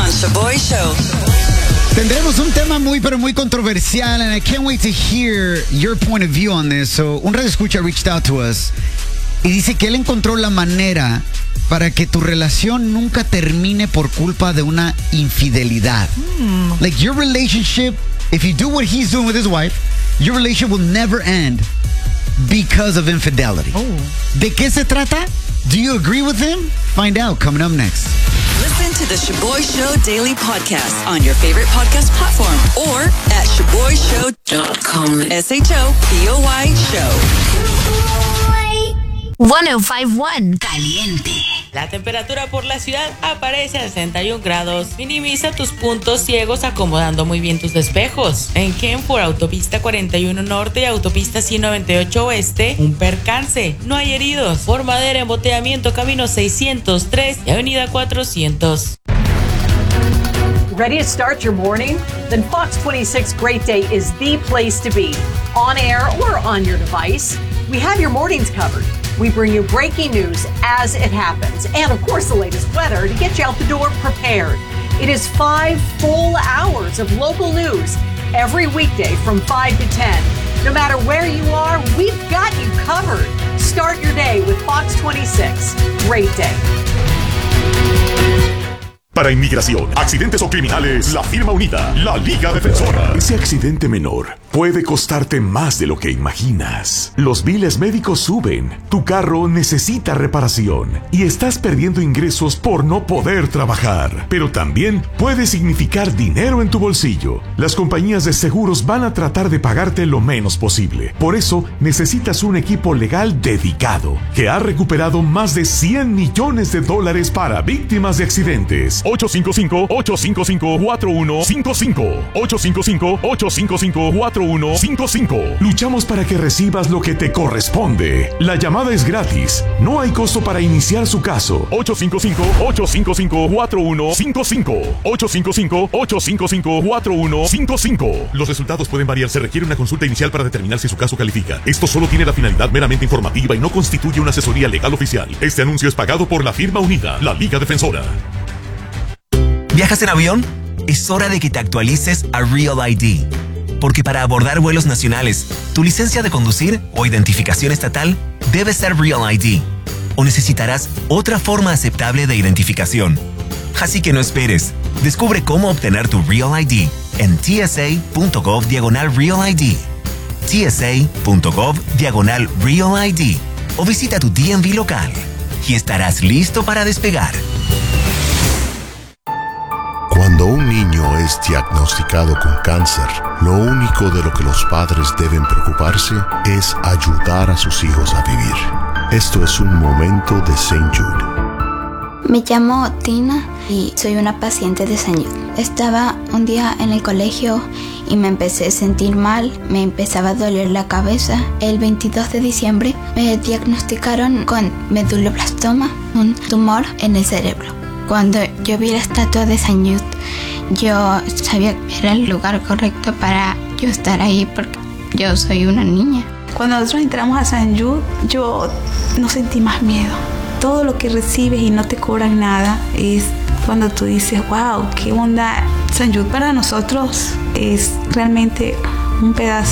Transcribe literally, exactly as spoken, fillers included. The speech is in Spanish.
on Shaboy Show. Tendremos un tema muy, pero muy controversial, and I can't wait to hear your point of view on this. So, un radio escucha reached out to us y dice que él encontró la manera para que tu relación nunca termine por culpa de una infidelidad. Mm. Like your relationship, if you do what he's doing with his wife, your relationship will never end because of infidelity. Oh. ¿De qué se trata? Do you agree with him? Find out coming up next. Listen to the Shaboy Show Daily Podcast on your favorite podcast platform or at shaboy show dot com. S H O B O Y Show. one oh five point one Caliente. La temperatura por la ciudad aparece a sesenta y un grados. Minimiza tus puntos ciegos acomodando muy bien tus espejos. En Kenford, autopista cuarenta y uno Norte y autopista ciento noventa y ocho Oeste, un percance. No hay heridos. Por Madera, embotellamiento, camino seiscientos tres y avenida cuatrocientos. Ready to start your morning? Then Fox twenty-six Great Day is the place to be. On air or on your device, we have your mornings covered. We bring you breaking news as it happens, and of course the latest weather to get you out the door prepared. It is five full hours of local news every weekday from five to ten. No matter where you are, we've got you covered. Start your day with Fox twenty-six. Great Day. Para inmigración, accidentes o criminales, la firma unida, la Liga Defensora. Ese accidente menor puede costarte más de lo que imaginas. Los biles médicos suben, tu carro necesita reparación y estás perdiendo ingresos por no poder trabajar. Pero también puede significar dinero en tu bolsillo. Las compañías de seguros van a tratar de pagarte lo menos posible. Por eso necesitas un equipo legal dedicado que ha recuperado más de cien millones de dólares para víctimas de accidentes. ocho cinco cinco, ocho cinco cinco, cuatro uno cinco cinco. ocho cinco cinco, ocho cinco cinco, cuatro uno cinco cinco. Luchamos para que recibas lo que te corresponde. La llamada es gratis. No hay costo para iniciar su caso. ocho cinco cinco, ocho cinco cinco, cuatro uno cinco cinco. ocho cinco cinco, ocho cinco cinco, cuatro uno cinco cinco. Los resultados pueden variar. Se requiere una consulta inicial para determinar si su caso califica. Esto solo tiene la finalidad meramente informativa y no constituye una asesoría legal oficial. Este anuncio es pagado por la firma unida, la Liga Defensora. ¿Viajas en avión? Es hora de que te actualices a Real I D. Porque para abordar vuelos nacionales, tu licencia de conducir o identificación estatal debe ser Real I D. O necesitarás otra forma aceptable de identificación. Así que no esperes. Descubre cómo obtener tu Real I D en tsa.gov diagonal Real I D. tsa.gov diagonal Real I D. O visita tu D M V local. Y estarás listo para despegar. Cuando un niño es diagnosticado con cáncer, lo único de lo que los padres deben preocuparse es ayudar a sus hijos a vivir. Esto es un momento de Saint Jude. Me llamo Tina y soy una paciente de Saint Jude. Estaba un día en el colegio y me empecé a sentir mal, me empezaba a doler la cabeza. El veintidós de diciembre me diagnosticaron con medulloblastoma, un tumor en el cerebro. Cuando yo vi la estatua de Saint Jude, yo sabía que era el lugar correcto para yo estar ahí porque yo soy una niña. Cuando nosotros entramos a Saint Jude, yo no sentí más miedo. Todo lo que recibes y no te cobran nada es cuando tú dices, wow, qué onda. Saint Jude para nosotros es realmente un pedazo